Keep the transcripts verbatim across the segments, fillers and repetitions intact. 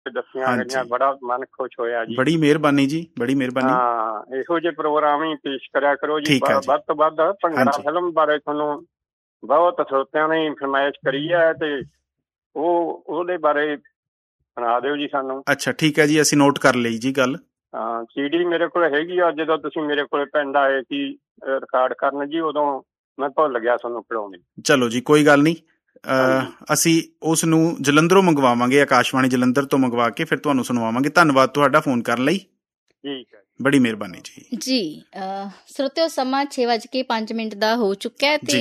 ਦੱਸੀਆਂ ਗਈਆਂ, ਬੜਾ ਮਨ ਖੁਸ਼ ਹੋਇਆ ਜੀ। ਬੜੀ ਮਿਹਰਬਾਨੀ ਜੀ, ਬੜੀ ਮਿਹਰਬਾਨੀ। ਹਾਂ, ਇਹੋ ਜਿਹੇ ਪ੍ਰੋਗਰਾਮ ਹੀ ਪੇਸ਼ ਕਰਿਆ ਕਰੋ ਜੀ ਵੱਧ ਤੋਂ ਵੱਧ। ਭੰਗੜਾ ਫਿਲਮ ਬਾਰੇ ਤੁਹਾਨੂੰ ਬਹੁਤ ਸਰੋਤਿਆਂ ਨੇ ਫਰਮਾਇਸ਼ ਕਰੀ ਹੈ ਤੇ ਉਹ ਉਹਦੇ ਬਾਰੇ ਸੁਣਾ ਦਿਓ ਜੀ ਸਾਨੂੰ। ਅੱਛਾ ਠੀਕ ਹੈ ਜੀ, ਅਸੀਂ ਨੋਟ ਕਰ ਲਈ ਜੀ ਗੱਲ। ਹਾਂ, ਸੀਡੀ ਮੇਰੇ ਕੋਲ ਹੈਗੀ ਆ। ਜਦੋਂ ਤੁਸੀਂ ਮੇਰੇ ਕੋਲ ਪਿੰਡ ਆਏ ਸੀ ਰਿਕਾਰਡ ਕਰਨ ਜੀ, ਉਦੋਂ ਮੈਂ ਭੁੱਲ ਗਿਆ ਤੁਹਾਨੂੰ ਫੜਾਉਣੀ। ਚਲੋ ਜੀ ਕੋਈ ਗੱਲ ਨਹੀਂ, ਅਸੀਂ ਉਸ ਨੂੰ ਜਲੰਧਰੋਂ ਮੰਗਵਾਵਾਂਗੇ, ਆਕਾਸ਼ਵਾਣੀ ਜਲੰਧਰ ਤੋਂ ਮੰਗਵਾ ਕੇ ਫਿਰ ਤੁਹਾਨੂੰ ਸੁਣਵਾਵਾਂਗੇ। ਧੰਨਵਾਦ ਤੁਹਾਡਾ ਫੋਨ ਕਰਨ ਲਈ। ਠੀਕ ਹੈ, ਬੜੀ ਮਿਹਰਬਾਨੀ ਜੀ। ਜੀ ਸਰੋਤਿਓ, ਸਮਾਂ ਛੇ ਵੱਜ ਕੇ ਪੰਜ ਮਿੰਟ ਦਾ ਹੋ ਚੁੱਕਿਆ ਤੇ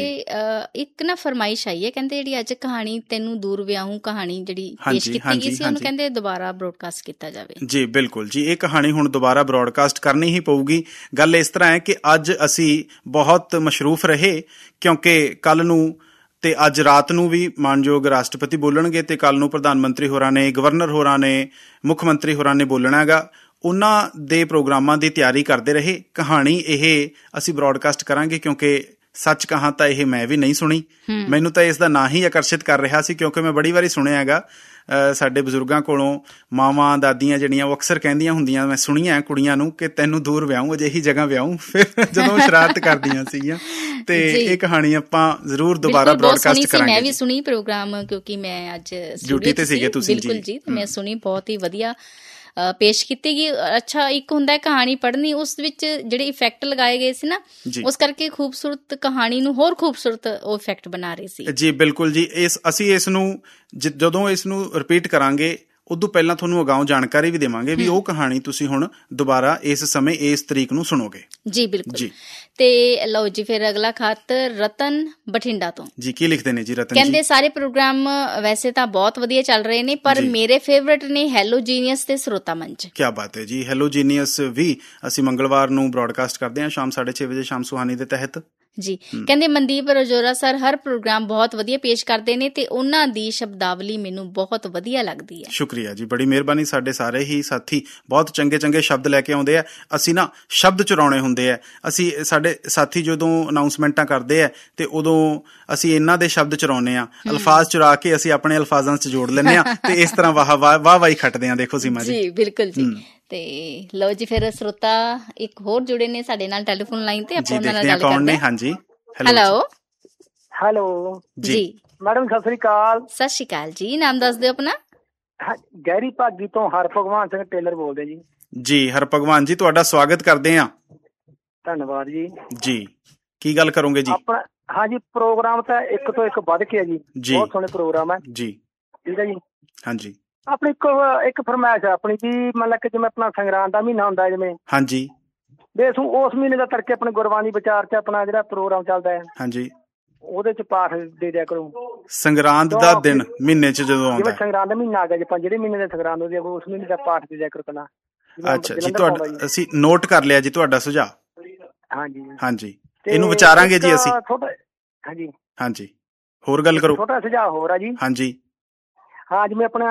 ਇੱਕ ਨਾ ਫਰਮਾਇਸ਼ ਆਈ ਹੈ, ਕਹਿੰਦੇ ਜਿਹੜੀ ਅੱਜ ਕਹਾਣੀ ਤੈਨੂੰ ਦੂਰ ਵਿਆਹੂੰ ਕਹਾਣੀ ਜਿਹੜੀ ਪੇਸ਼ ਕੀਤੀ ਗਈ ਸੀ, ਉਹਨੂੰ ਕਹਿੰਦੇ ਦੁਬਾਰਾ ਬ੍ਰੋਡਕਾਸਟ ਕੀਤਾ ਜਾਵੇ। ਜੀ ਬਿਲਕੁਲ ਜੀ, ਇਹ ਕਹਾਣੀ ਹੁਣ ਦੁਬਾਰਾ ਬ੍ਰੋਡਕਾਸਟ ਕਰਨੀ ਹੀ ਪਊਗੀ। ਗੱਲ ਇਸ ਤਰ੍ਹਾਂ ਹੈ ਕਿ ਅੱਜ ਅਸੀਂ ਬਹੁਤ ਮਸ਼ਰੂਫ ਰਹੇ, ਕਿਉਂਕਿ ਕੱਲ ਨੂੰ ਤੇ ਅੱਜ ਰਾਤ ਨੂੰ ਵੀ ਮਾਨਯੋਗ ਰਾਸ਼ਟਰਪਤੀ ਬੋਲਣਗੇ ਤੇ ਕੱਲ ਨੂੰ ਪ੍ਰਧਾਨ ਮੰਤਰੀ ਹੋਰਾਂ ਨੇ, ਗਵਰਨਰ ਹੋਰਾਂ ਨੇ, ਮੁੱਖ ਮੰਤਰੀ ਹੋਰਾਂ ਨੇ ਬੋਲਣਾ ਹੈਗਾ। ਉਹਨਾਂ ਦੇ ਪ੍ਰੋਗਰਾਮਾਂ ਦੀ ਤਿਆਰੀ ਕਰਦੇ ਰਹੇ। ਕਹਾਣੀ ਇਹ ਅਸੀਂ ਬ੍ਰੋਡਕਾਸਟ ਕਰਾਂਗੇ ਕਿਉਂਕਿ ਸੱਚ ਕਹਾਂ ਤਾਂ ਇਹ ਮੈਂ ਵੀ ਨਹੀਂ ਸੁਣੀ। ਮੈਨੂੰ ਤਾਂ ਇਸ ਦਾ ਨਾਂ ਹੀ ਆਕਰਸ਼ਿਤ ਕਰ ਰਿਹਾ ਸੀ, ਕਿਉਂਕਿ ਮੈਂ ਬੜੀ ਵਾਰੀ ਸੁਣਿਆ ਹੈਗਾ ਸਾਡੇ ਬਜ਼ੁਰਗਾਂ ਕੋਲੋਂ, ਮਾਵਾਂ ਦਾਦੀਆਂ ਜਿਹੜੀਆਂ ਉਹ ਅਕਸਰ ਕਹਿੰਦੀਆਂ ਹੁੰਦੀਆਂ, ਮੈਂ ਸੁਣੀਆਂ ਕੁੜੀਆਂ ਨੂੰ ਕਿ ਤੈਨੂੰ ਦੂਰ ਵਿਆਹੂੰ, ਅਜਿਹੀ ਜਗ੍ਹਾ ਵਿਆਹੂੰ, ਫਿਰ ਜਦੋਂ ਸ਼ਰਾਰਤ ਕਰਦੀਆਂ ਸੀਗੀਆਂ। ਤੇ ਇਹ ਕਹਾਣੀ ਆਪਾਂ ਜ਼ਰੂਰ ਦੁਬਾਰਾ ਬ੍ਰੋਡਕਾਸਟ ਕਰਾਂਗੇ। ਮੈਂ ਵੀ ਸੁਣੀ ਪ੍ਰੋਗਰਾਮ, ਕਿਉਂਕਿ ਮੈਂ ਅੱਜ ਡਿਊਟੀ ਤੇ ਸੀਗੇ ਤੁਸੀਂ। ਬਿਲਕੁਲ ਜੀ, ਮੈਂ ਸੁਣੀ, ਬਹੁਤ ਹੀ ਵਧੀਆ ਪੇਸ਼ ਕੀਤੀ ਗਈ। ਅੱਛਾ, ਇੱਕ ਹੁੰਦਾ ਕਹਾਣੀ ਪੜ੍ਹਨੀ, ਉਸ ਵਿੱਚ ਜਿਹੜੇ ਇਫੈਕਟ ਲਗਾਏ ਗਏ ਸੀ ਨਾ, ਉਸ ਕਰਕੇ ਖੂਬਸੂਰਤ ਕਹਾਣੀ ਨੂੰ ਹੋਰ ਖੂਬਸੂਰਤ ਉਹ ਇਫੈਕਟ ਬਣਾ ਰਹੇ ਸੀ। ਜੀ ਬਿਲਕੁਲ ਜੀ, ਇਸ ਅਸੀਂ ਇਸ ਨੂੰ ਜਦੋਂ ਇਸ ਨੂੰ ਰਿਪੀਟ ਕਰਾਂਗੇ ਉਦੋਂ ਪਹਿਲਾਂ ਤੁਹਾਨੂੰ ਅਗਾਊਂ ਜਾਣਕਾਰੀ ਵੀ ਦੇਵਾਂਗੇ ਵੀ ਉਹ ਕਹਾਣੀ ਤੁਸੀਂ ਹੁਣ ਦੁਬਾਰਾ ਇਸ ਸਮੇਂ ਇਸ ਤਰੀਕ ਨੂੰ ਸੁਣੋਗੇ। ਜੀ ਬਿਲਕੁਲ ਜੀ। ਤੇ ਲਓ ਜੀ, ਫਿਰ ਅਗਲਾ ਖੱਤ ਰਤਨ ਬਠਿੰਡਾ ਤੋਂ। ਜੀ ਕੀ ਲਿਖਦੇ ਨੇ ਜੀ ਰਤਨ? ਕਹਿੰਦੇ ਸਾਰੇ ਪ੍ਰੋਗਰਾਮ ਵੈਸੇ ਤਾਂ ਬਹੁਤ ਵਧੀਆ ਚੱਲ ਰਹੇ ਨੇ, ਪਰ ਮੇਰੇ ਫੇਵਰੇਟ ਨੇ ਹੈਲੋ ਜੀਨੀਅਸ ਤੇ ਸਰੋਤਾ ਮੰਚ। ਕੀ ਬਾਤ ਹੈ ਜੀ। ਹੈਲੋ ਜੀਨੀਅਸ ਵੀ ਅਸੀਂ ਮੰਗਲਵਾਰ ਨੂੰ ਬ੍ਰੋਡਕਾਸਟ ਕਰਦੇ ਹਾਂ ਸ਼ਾਮ ਸਾਢੇ ਛੇ ਵਜੇ ਸ਼ਾਮ ਸੁਹਾਨੀ ਦੇ ਤਹਿਤ। ਜੀ ਕਹਿੰਦੇ ਮਨਦੀਪ ਰਜੋਰਾ ਸਰ ਹਰ ਪ੍ਰੋਗਰਾਮ ਬਹੁਤ ਵਧੀਆ ਪੇਸ਼ ਕਰਦੇ ਨੇ ਤੇ ਉਹਨਾਂ ਦੀ ਸ਼ਬਦਾਵਲੀ ਮੈਨੂੰ ਬਹੁਤ ਵਧੀਆ ਲੱਗਦੀ ਹੈ। ਸ਼ੁਕਰੀਆ ਜੀ, ਬੜੀ ਮਿਹਰਬਾਨੀ। ਸਾਡੇ ਸਾਰੇ ਹੀ ਸਾਥੀ ਬਹੁਤ ਚੰਗੇ ਚੰਗੇ ਸ਼ਬਦ ਲੈ ਕੇ ਆਉਂਦੇ ਆ। ਅਸੀਂ ਨਾ ਸ਼ਬਦ ਚੁਰਾਉਣੇ ਹੁੰਦੇ ਆ। ਅਸੀਂ ਸਾਡੇ ਸਾਥੀ ਜਦੋਂ ਅਨਾਊਂਸਮੈਂਟਾਂ ਕਰਦੇ ਆ ਤੇ ਉਦੋਂ ਅਸੀਂ ਇਹਨਾਂ ਦੇ ਸ਼ਬਦ ਚੁਰਾਉਂਦੇ ਆ, ਅਲਫਾਜ਼ ਚੁਰਾ ਕੇ ਅਸੀਂ ਆਪਣੇ ਅਲਫਾਜ਼ਾਂ ਚ ਜੋੜ ਲੈਂਦੇ ਆ ਤੇ ਇਸ ਤਰ੍ਹਾਂ ਵਾਹ ਵਾਹ ਵਾਹ ਵਾਹੀ ਖੱਟਦੇ ਆ। ਦੇਖੋ ਸੀਮਾ ਜੀ। ਜੀ ਬਿਲਕੁਲ ਜੀ। ਤੇ ਲਓ ਜੀ, ਫਿਰ ਸਰੋਤਾ ਇੱਕ ਹੋਰ ਜੁੜੇ ਨੇ ਸਾਡੇ ਨਾਲ ਟੈਲੀਫੋਨ ਲਾਈਨ ਤੇ, ਆਪਾਂ ਉਹਨਾਂ ਨਾਲ ਗੱਲ ਕਰਦੇ ਹਾਂ। ਹਾਂਜੀ, ਹੈਲੋ ਹੈਲੋ ਜੀ ਮੈਡਮ, ਸਤਿ ਸ੍ਰੀ ਅਕਾਲ। ਸਤਿ ਸ੍ਰੀ ਅਕਾਲ ਜੀ, ਨਾਮ ਦੱਸ ਦਿਓ ਆਪਣਾ। ਗਹਿਰੀ ਭਾਗੀ ਤੋਂ ਹਰਭਗਵਾਨ ਸਿੰਘ ਟੇਲਰ ਬੋਲਦੇ ਜੀ। ਜੀ ਹਰਭਗਵਾਨ ਜੀ, ਤੁਹਾਡਾ ਸਵਾਗਤ ਕਰਦੇ ਆ। ਧੰਨਵਾਦ ਜੀ। ਜੀ ਕੀ ਗੱਲ ਕਰੋਗੇ ਜੀ? ਆਪਣਾ ਹਾਂਜੀ, ਪ੍ਰੋਗਰਾਮ ਤਾਂ ਇੱਕ ਤੋਂ ਇੱਕ ਵੱਧ ਕੇ ਜੀ, ਬਹੁਤ ਸੋਹਣੇ ਪ੍ਰੋਗਰਾਮ ਹੈ ਜੀ। ਠੀਕ ਹੈ ਜੀ। ਹਾਂਜੀ, ਆਪਣੀ ਇੱਕ ਇੱਕ ਫਰਮਾਇਸ਼ ਹੈ ਆਪਣੀ ਜੀ, ਮਤਲਬ ਕਿ ਜਿਵੇਂ ਆਪਣਾ ਸੰਗਰਾਂਦ ਦਾ ਮਹੀਨਾ ਹੁੰਦਾ ਜਿਵੇਂ, ਹਾਂਜੀ, ਬੇਸ ਉਸ ਮਹੀਨੇ ਦਾ ਤੜਕੇ ਆਪਣੇ ਗੁਰਬਾਣੀ ਵਿਚਾਰ ਚ ਆਪਣਾ ਜਿਹੜਾ ਪ੍ਰੋਗਰਾਮ ਚੱਲਦਾ ਹੈ, ਹਾਂਜੀ, ਉਹਦੇ ਚ ਪਾਠ ਦੇ ਦਿਆ ਕਰੋ। ਸੰਗਰਾਂਦ ਦਾ ਦਿਨ ਮਹੀਨੇ ਚ ਜਦੋਂ ਆਉਂਦਾ, ਸੰਗਰਾਂਦ ਦਾ ਮਹੀਨਾ ਆ ਗਿਆ ਜੀ, ਆਪਾਂ ਜਿਹੜੇ ਮਹੀਨੇ ਦਾ ਸੰਗਰਾਂਦ ਹੁੰਦੀ ਉਸ ਮਹੀਨੇ ਦਾ ਪਾਠ ਦੇ ਦਿਆ ਕਰੋ ਪਹਿਲਾਂ। ਅੱਛਾ ਜੀ, ਤੁਹਾਡਾ ਅਸੀਂ ਨੋਟ ਕਰ ਲਿਆ ਜੀ ਤੁਹਾਡਾ ਸੁਝਾਅ। ਹਾਂਜੀ ਹਾਂਜੀ, ਇਹਨੂੰ ਵਿਚਾਰਾਂਗੇ ਜੀ ਅਸੀਂ। ਹਾਂਜੀ ਹਾਂਜੀ, ਹੋਰ ਗੱਲ ਕਰੋ। ਛੋਟਾ ਸੁਝਾਅ ਹੋਰ ਆ ਜੀ। ਹਾਂਜੀ ਹਾਂ, ਜਿਵੇਂ ਆਪਣਾ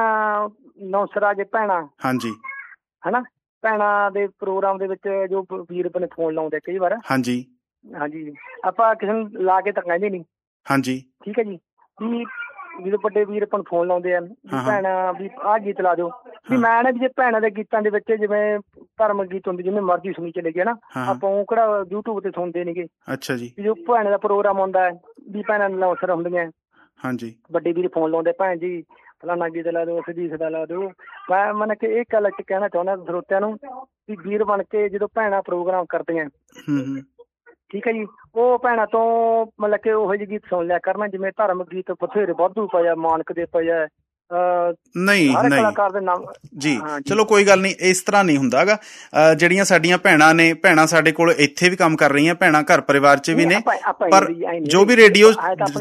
ਨੌਸਰਾ ਜੇ ਭੈਣਾਂ, ਹਾਂਜੀ, ਹਨਾ, ਭੈਣਾਂ ਦੇ ਪ੍ਰੋਗਰਾਮ ਦੇ ਵਿੱਚ ਜੋ ਵੀਰ ਆਪਣੇ ਫੋਨ ਲਾਉਂਦੇ ਕਈ ਵਾਰ, ਹਾਂਜੀ ਹਾਂਜੀ, ਆਪਾਂ ਕਿਸੇ ਨੂੰ ਲਾ ਕੇ ਤਾਂ ਕਹਿੰਦੇ ਨੀ, ਹਾਂਜੀ, ਠੀਕ ਹੈ ਜੀ, ਵੀ ਜਦੋਂ ਵੱਡੇ ਵੀਰ ਆਪਾਂ ਨੂੰ ਫੋਨ ਲਾਉਂਦੇ ਆ ਭੈਣਾਂ ਵੀ ਆਹ ਗੀਤ ਲਾ ਦਿਓ, ਵੀ ਮੈਂ ਨਾ ਵੀ ਜੇ ਭੈਣਾਂ ਦੇ ਗੀਤਾਂ ਦੇ ਵਿੱਚ ਜਿਵੇਂ ਧਾਰਮਿਕ ਗੀਤ ਹੁੰਦੇ ਜਿਵੇਂ ਮਰਜ਼ੀ ਸੁਣੀ ਚਲੇ ਗਏ ਨਾ, ਆਪਾਂ ਉਹ ਕਿਹੜਾ ਯੂਟਿਊਬ ਤੇ ਸੁਣਦੇ ਨੀਗੇ। ਅੱਛਾ ਜੀ। ਜੋ ਭੈਣਾਂ ਦਾ ਪ੍ਰੋਗਰਾਮ ਹੁੰਦਾ ਹੈ ਵੀ ਭੈਣਾਂ ਨੂੰ ਅਵਸਰ ਹੁੰਦੀਆਂ, ਹਾਂਜੀ, ਵੱਡੇ ਵੀਰ ਫੋਨ ਲਾਉਂਦੇ, ਭੈਣ ਜੀ ਫਲਾਨਾ ਗੀਤ ਲਾ ਦਿਓ, ਸਦੀਸ ਦਾ ਲਾ ਦਿਓ। ਮੈਂ ਮਤਲਬ ਕਿ ਇਹ ਗੱਲ ਕਹਿਣਾ ਚਾਹੁੰਦਾ ਸਰੋਤਿਆਂ ਨੂੰ ਵੀ ਵੀਰ ਬਣ ਕੇ ਜਦੋਂ ਭੈਣਾਂ ਪ੍ਰੋਗਰਾਮ ਕਰਦੀਆਂ, ਠੀਕ ਹੈ ਜੀ, ਉਹ ਭੈਣਾਂ ਤੋਂ ਮਤਲਬ ਕਿ ਉਹੋ ਜਿਹੇ ਗੀਤ ਸੁਣ ਲਿਆ ਕਰਨਾ ਜਿਵੇਂ ਧਾਰਮਿਕ ਗੀਤ ਬਥੇਰੇ ਵਾਧੂ ਪਏ ਆ, ਮਾਨਕ ਦੇ ਪਏ ਆ। ਨਹੀਂ ਨਹੀਂ ਜੀ, ਚਲੋ ਕੋਈ ਗੱਲ ਨਹੀਂ, ਇਸ ਤਰ੍ਹਾਂ ਨਹੀਂ ਹੁੰਦਾ ਗਾ। ਜਿਹੜੀਆਂ ਸਾਡੀਆਂ ਭੈਣਾਂ ਨੇ, ਭੈਣਾਂ ਸਾਡੇ ਕੋਲ ਇੱਥੇ ਵੀ ਕੰਮ ਕਰ ਰਹੀਆਂ, ਭੈਣਾਂ ਘਰ ਪਰਿਵਾਰ ਚ ਵੀ ਨੇ, ਪਰ ਜੋ ਵੀ ਰੇਡੀਓ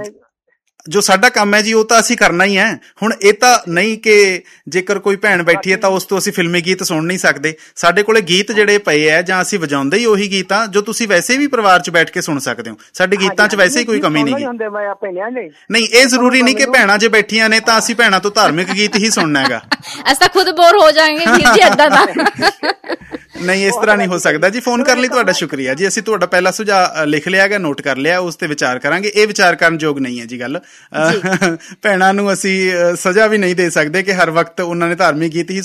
ਜੋ ਸਾਡਾ ਕੰਮ ਹੈ ਜੀ ਉਹ ਤਾਂ ਅਸੀਂ ਕਰਨਾ ਹੀ ਹੈ। ਹੁਣ ਇਹ ਤਾਂ ਨਹੀਂ ਕਿ ਜੇਕਰ ਕੋਈ ਭੈਣ ਬੈਠੀ ਹੈ ਤਾਂ ਉਸ ਤੋਂ ਅਸੀਂ ਫਿਲਮੀ ਗੀਤ ਸੁਣ ਨਹੀਂ ਸਕਦੇ। ਸਾਡੇ ਕੋਲੇ ਗੀਤ ਜਿਹੜੇ ਪਏ ਹੈ ਜਾਂ ਅਸੀਂ ਵਜਾਉਂਦੇ ਹੀ ਉਹੀ ਗੀਤ ਆ ਜੋ ਤੁਸੀਂ ਵੈਸੇ ਵੀ ਪਰਿਵਾਰ ਚ ਬੈਠ ਕੇ ਸੁਣ ਸਕਦੇ ਹੋ। ਸਾਡੇ ਗੀਤਾਂ ਚ ਵੈਸੇ ਹੀ ਕੋਈ ਕਮੀ ਨਹੀਂ। ਨਹੀਂ, ਇਹ ਜ਼ਰੂਰੀ ਨਹੀਂ ਕਿ ਭੈਣਾਂ ਜੇ ਬੈਠੀਆਂ ਨੇ ਤਾਂ ਅਸੀਂ ਭੈਣਾਂ ਤੋਂ ਧਾਰਮਿਕ ਗੀਤ ਹੀ ਸੁਣਨਾ ਹੈਗਾ। ਅਸੀਂ ਤਾਂ ਖੁਦ ਬੋਰ ਹੋ ਜਾਵਾਂਗੇ ਵੀਰ ਜੀ ਏਦਾਂ ਦਾ। ਨਹੀਂ, ਇਸ ਤਰ੍ਹਾਂ ਨਹੀਂ ਹੋ ਸਕਦਾ ਜੀ। ਫੋਨ ਕਰਨ ਲਈ ਤੁਹਾਡਾ ਸ਼ੁਕਰੀਆ ਜੀ। ਅਸੀਂ ਤੁਹਾਡਾ ਪਹਿਲਾ ਸੁਝਾਅ ਲਿਖ ਲਿਆ ਹੈਗਾ, ਨੋਟ ਕਰ ਲਿਆ, ਉਸ ਤੇ ਵਿਚਾਰ ਕਰਾਂਗੇ। ਇਹ ਵਿਚਾਰ ਕਰਨ ਯੋਗ ਨਹੀਂ ਹੈ ਜੀ ਗੱਲ। ਭੈਣਾਂ ਨੂੰ ਅਸੀਂ ਸਜ਼ਾ ਵੀ ਨਹੀਂ ਦੇ ਸਕਦੇ ਕਿ ਹਰ ਵਕਤ ਉਹਨਾਂ ਨੇ ਧਾਰਮਿਕ ਗੀਤ ਹੀ